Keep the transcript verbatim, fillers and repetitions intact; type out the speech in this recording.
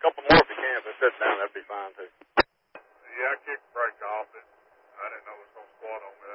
couple more if you can. If they sit down, that'd be fine, too. Yeah, I kicked the brake off. It, I didn't know it was going to squat on me